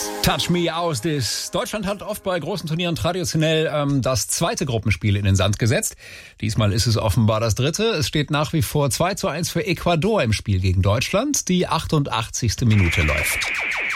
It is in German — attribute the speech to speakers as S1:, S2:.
S1: Touch Me aus this. Deutschland hat oft bei großen Turnieren traditionell das zweite Gruppenspiel in den Sand gesetzt. Diesmal ist es offenbar das dritte. Es steht nach wie vor 2:1 für Ecuador im Spiel gegen Deutschland. Die 88. Minute läuft.